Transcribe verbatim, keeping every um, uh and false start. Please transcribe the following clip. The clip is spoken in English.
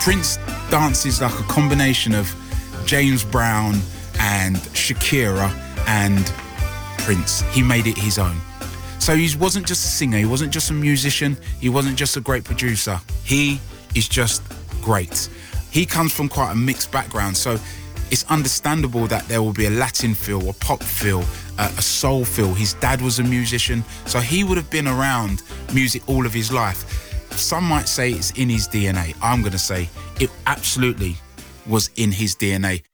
Prince dances like a combination of James Brown and Shakira and Prince. He made it his own. So he wasn't just a singer, he wasn't just a musician, he wasn't just a great producer. He is just great. He comes from quite a mixed background, so it's understandable that there will be a Latin feel, a pop feel, uh, a soul feel. His dad was a musician, so he would have been around music all of his life. Some might say it's in his D N A. I'm going to say it absolutely was in his D N A.